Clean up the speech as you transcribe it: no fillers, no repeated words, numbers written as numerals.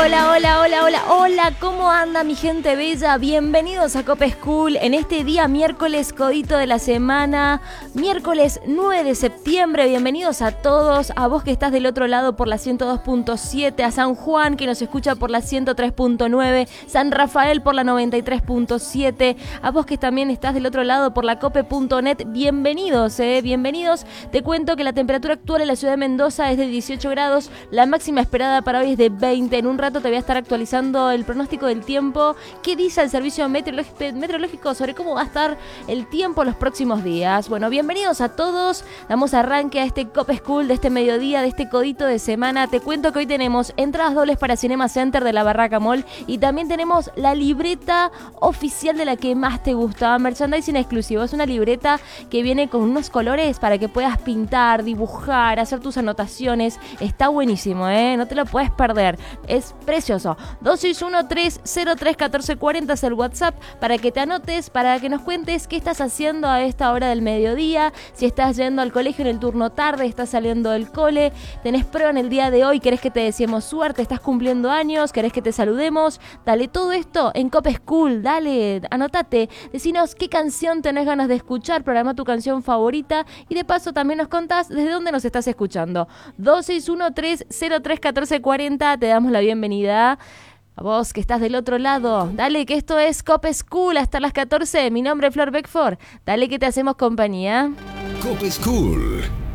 Hola, ¿cómo anda mi gente bella? Bienvenidos a Cope School en este día miércoles, codito de la semana, miércoles 9 de septiembre. Bienvenidos a todos, a vos que estás del otro lado por la 102.7, a San Juan que nos escucha por la 103.9, San Rafael por la 93.7, a vos que también estás del otro lado por la cope.net, bienvenidos, bienvenidos. Te cuento que la temperatura actual en la ciudad de Mendoza es de 18 grados, la máxima esperada para hoy es de 20. En un rato te voy a estar actualizando el pronóstico del tiempo. ¿Qué dice el servicio meteorológico sobre cómo va a estar el tiempo los próximos días? Bueno, bienvenidos a todos. Damos arranque a este Cope School de este mediodía, de este codito de semana. Te cuento que hoy tenemos entradas dobles para Cinema Center de la Barraca Mall y también tenemos la libreta oficial de la que más te gusta, merchandising exclusivo. Es una libreta que viene con unos colores para que puedas pintar, dibujar, hacer tus anotaciones. Está buenísimo, no te lo puedes perder. Es precioso. 261-303-1440 es el WhatsApp para que te anotes, para que nos cuentes qué estás haciendo a esta hora del mediodía, si estás yendo al colegio en el turno tarde, estás saliendo del cole, tenés prueba en el día de hoy, querés que te deseemos suerte, estás cumpliendo años, querés que te saludemos. Dale, todo esto en Cope School, dale, anotate, decinos qué canción tenés ganas de escuchar, programa tu canción favorita y de paso también nos contás desde dónde nos estás escuchando. 261-303-1440, te damos la bienvenida. A vos que estás del otro lado, dale que esto es Cope School hasta las 14. Mi nombre es Flor Beckford, dale que te hacemos compañía. Cope School.